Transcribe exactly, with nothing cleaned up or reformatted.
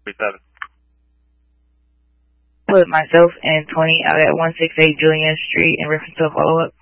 thirty-seven. Put myself and twenty out at one sixty-eight Julian Street in reference to a follow-up.